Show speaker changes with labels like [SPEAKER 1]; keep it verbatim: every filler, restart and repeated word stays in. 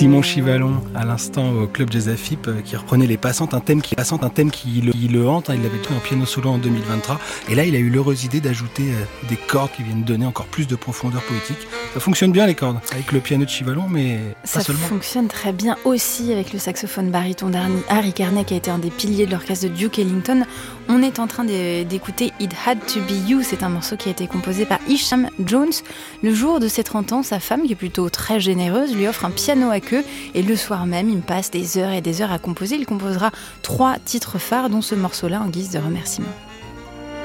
[SPEAKER 1] Simon Chivalon, à l'instant au Club Jazz Afip, qui reprenait Les Passantes, un thème qui, un thème qui le, il le hante. Il l'avait joué en piano solo en deux mille vingt-trois. Et là, il a eu l'heureuse idée d'ajouter des cordes qui viennent donner encore plus de profondeur poétique. Ça fonctionne bien, les cordes, avec le piano de Chivalon, mais
[SPEAKER 2] ça
[SPEAKER 1] pas seulement.
[SPEAKER 2] Ça fonctionne très bien aussi avec le saxophone baryton d'Harry Carney, qui a été un des piliers de l'orchestre de Duke Ellington. On est en train d'écouter It Had to Be You. C'est un morceau qui a été composé par Isham Jones. Le jour de ses trente ans, sa femme, qui est plutôt très généreuse, lui offre un piano à queue. Et le soir même, il passe des heures et des heures à composer. Il composera trois titres phares, dont ce morceau-là, en guise de remerciement.